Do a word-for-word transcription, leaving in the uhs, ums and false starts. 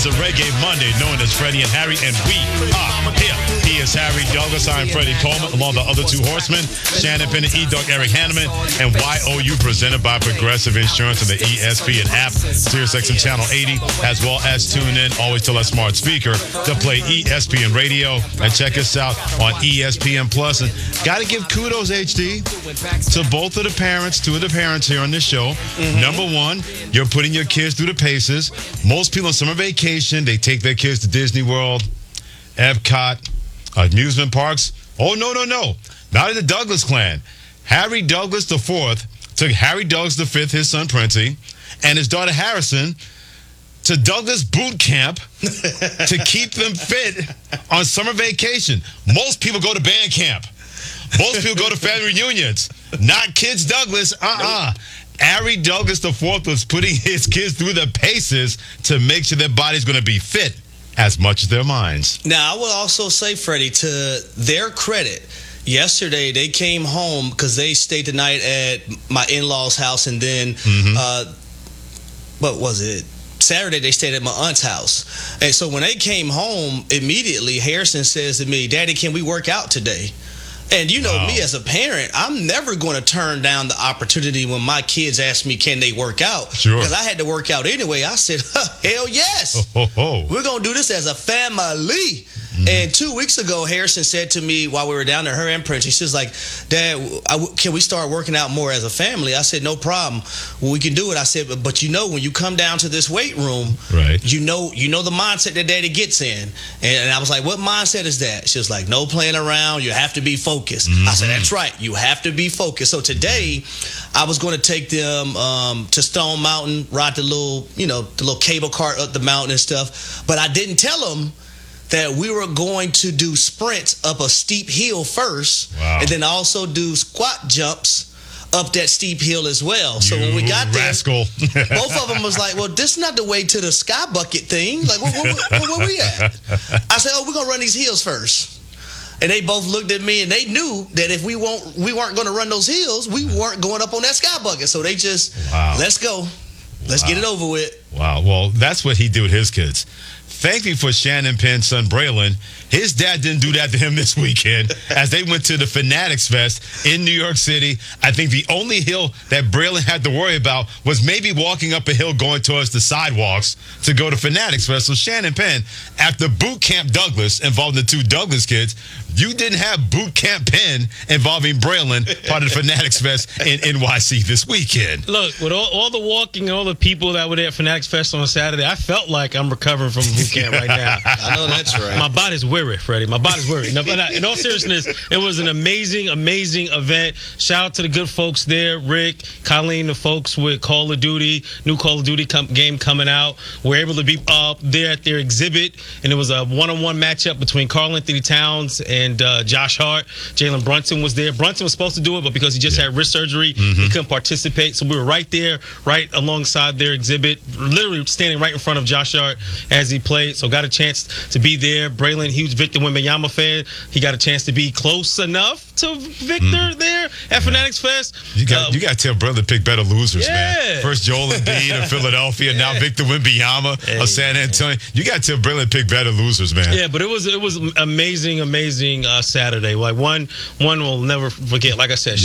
It's a Reggae Monday known as Freddie and Harry, and we are here. He is Harry Douglas. I am Freddie Coleman, along the other two horsemen, Shannon Penn and E-Dog Eric Hanneman, and Y O U presented by Progressive Insurance and the E S P N app, SiriusXM Channel eighty, as well as tune in always to a smart speaker to play E S P N Radio, and check us out on E S P N Plus. And got to give kudos, H D, to both of the parents, two of the parents here on this show. Mm-hmm. Number one, you're putting your kids through the paces. Most people on summer vacation, they take their kids to Disney World, Epcot, amusement parks. Oh, no, no, no. Not in the Douglas clan. Harry Douglas the fourth took Harry Douglas the fifth, his son Princey, and his daughter Harrison to Douglas boot camp to keep them fit on summer vacation. Most people go to band camp. Most people go to family reunions. Not kids Douglas. Uh-uh. Harry Douglas the fourth was putting his kids through the paces to make sure their body's going to be fit as much as their minds. Now, I will also say, Freddie, to their credit, yesterday they came home because they stayed the night at my in-laws' house, and then, mm-hmm. uh, what was it? Saturday they stayed at my aunt's house. And so when they came home, immediately Harrison says to me, "Daddy, can we work out today?" And you know wow. me as a parent, I'm never going to turn down the opportunity when my kids ask me, can they work out? Sure. Because I had to work out anyway. I said, huh, hell yes. Oh, oh, oh. We're going to do this as a family. Mm-hmm. And two weeks ago, Harrison said to me while we were down there, her and Prince, she was like, "Dad, I, can we start working out more as a family?" I said, "No problem. Well, we can do it." I said, but, but you know, when you come down to this weight room, right. you know you know the mindset that Daddy gets in. And, and I was like, "What mindset is that?" She was like, "No playing around. You have to be focused." Mm-hmm. I said, "That's right. You have to be focused." So today, I was going to take them um, to Stone Mountain, ride the little, you know, the little cable cart up the mountain and stuff. But I didn't tell them that we were going to do sprints up a steep hill first, wow. and then also do squat jumps up that steep hill as well. So you when we got there, rascal. both of them was like, "Well, this is not the way to the sky bucket thing. Like, where, where, where, where we at?" I said, "Oh, we're gonna run these hills first." And they both looked at me, and they knew that if we won't, we weren't going to run those hills, we weren't going up on that sky bucket. So they just, wow. let's go, let's wow. get it over with. Wow. Well, that's what he did with his kids. Thank you for Shannon Penn's son, Braylon. His dad didn't do that to him this weekend as they went to the Fanatics Fest in New York City. I think the only hill that Braylon had to worry about was maybe walking up a hill going towards the sidewalks to go to Fanatics Fest. So Shannon Penn, after Boot Camp Douglas involving the two Douglas kids, you didn't have Boot Camp Penn involving Braylon, part of the Fanatics Fest in N Y C this weekend. Look, with all, all the walking and all the people that were there at Fanatics Fest on Saturday, I felt like I'm recovering from boot camp right now. I know that's right. My body's weary, Freddie. My body's weary. No, but in all seriousness, it was an amazing, amazing event. Shout out to the good folks there, Rick, Colleen, the folks with Call of Duty, new Call of Duty com- game coming out. We're able to be up there at their exhibit, and it was a one-on-one matchup between Karl Anthony Towns and and uh, Josh Hart. Jalen Brunson was there. Brunson was supposed to do it, but because he just yeah. had wrist surgery, mm-hmm. he couldn't participate. So we were right there, right alongside their exhibit, literally standing right in front of Josh Hart as he played. So got a chance to be there. Braylon, huge Victor Wembanyama fan. He got a chance to be close enough to Victor mm. there at yeah. Fanatics Fest. You got uh, you got to tell brother to pick better losers, yeah. man. First Joel Embiid of Philadelphia, yeah. now Victor Wembanyama hey, of San Antonio. Man. You got to tell Braylon to pick better losers, man. Yeah, but it was it was amazing, amazing uh, Saturday. Like one one we'll never forget. Like I said,